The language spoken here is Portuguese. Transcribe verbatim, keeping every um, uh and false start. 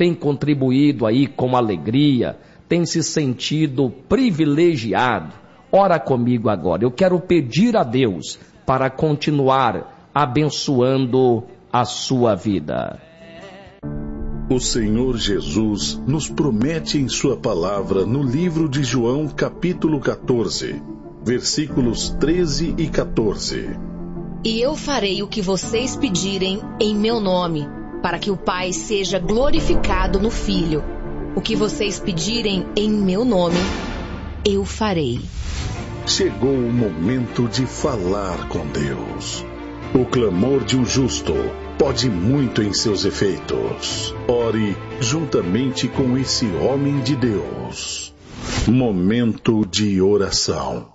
tem contribuído aí com alegria, tem se sentido privilegiado, ora comigo agora. Eu quero pedir a Deus para continuar abençoando a sua vida. O Senhor Jesus nos promete em sua palavra no livro de João, capítulo quatorze, versículos treze e quatorze. E eu farei o que vocês pedirem em meu nome, para que o Pai seja glorificado no Filho. O que vocês pedirem em meu nome, eu farei. Chegou o momento de falar com Deus. O clamor de um justo pode muito em seus efeitos. Ore juntamente com esse homem de Deus. Momento de oração.